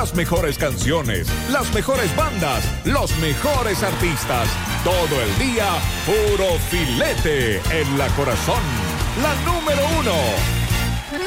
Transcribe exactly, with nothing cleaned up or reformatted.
Las mejores canciones, las mejores bandas, los mejores artistas. Todo el día, puro filete en la corazón. La número uno,